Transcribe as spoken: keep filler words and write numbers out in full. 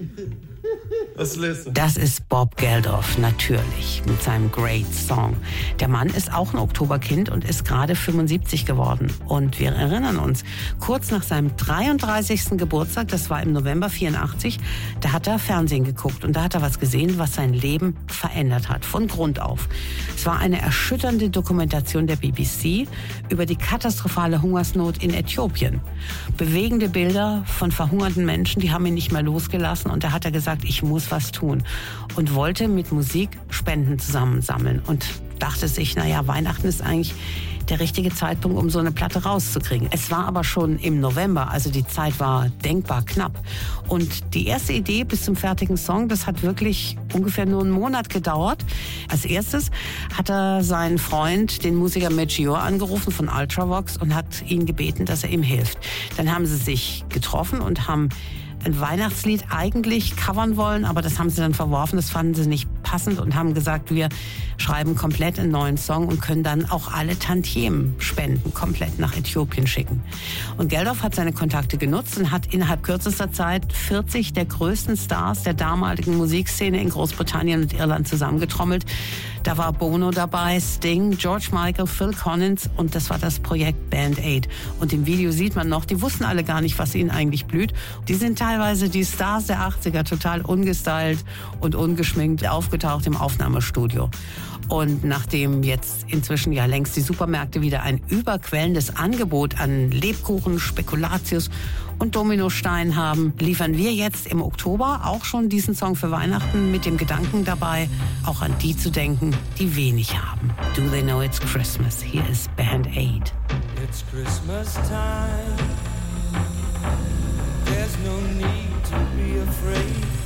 Was lässt du? Das ist Bob Geldof, natürlich, mit seinem Great Song. Der Mann ist auch ein Oktoberkind und ist gerade fünfundsiebzig geworden. Und wir erinnern uns, kurz nach seinem dreiunddreißigsten Geburtstag, das war im November vierundachtzig, da hat er Fernsehen geguckt und da hat er was gesehen, was sein Leben verändert hat, von Grund auf. Es war eine erschütternde Dokumentation der B B C über die katastrophale Hungersnot in Äthiopien. Bewegende Bilder von verhungerten Menschen, die haben ihn nicht mehr losgelassen und da hat er gesagt, ich muss was tun und wollte mit Musik Spenden zusammensammeln und dachte sich, naja, Weihnachten ist eigentlich der richtige Zeitpunkt, um so eine Platte rauszukriegen. Es war aber schon im November, also die Zeit war denkbar knapp. Und die erste Idee bis zum fertigen Song, das hat wirklich ungefähr nur einen Monat gedauert. Als erstes hat er seinen Freund, den Musiker Meteor, angerufen von Ultravox und hat ihn gebeten, dass er ihm hilft. Dann haben sie sich getroffen und haben ein Weihnachtslied eigentlich covern wollen, aber das haben sie dann verworfen, das fanden sie nicht passend und haben gesagt, wir schreiben komplett einen neuen Song und können dann auch alle Tantiemen spenden, komplett nach Äthiopien schicken. Und Geldof hat seine Kontakte genutzt und hat innerhalb kürzester Zeit vierzig der größten Stars der damaligen Musikszene in Großbritannien und Irland zusammengetrommelt. Da war Bono dabei, Sting, George Michael, Phil Collins und das war das Projekt Band Aid. Und im Video sieht man noch, die wussten alle gar nicht, was ihnen eigentlich blüht. Die sind teilweise die Stars der achtziger total ungestylt und ungeschminkt aufgetaucht im Aufnahmestudio. Und nachdem jetzt inzwischen ja längst die Supermärkte wieder ein überquellendes Angebot an Lebkuchen, Spekulatius und Dominosteinen haben, liefern wir jetzt im Oktober auch schon diesen Song für Weihnachten mit dem Gedanken dabei, auch an die zu denken, die wenig haben. Do they know it's Christmas? Here is Band Aid. It's Christmas time. There's no need to be afraid.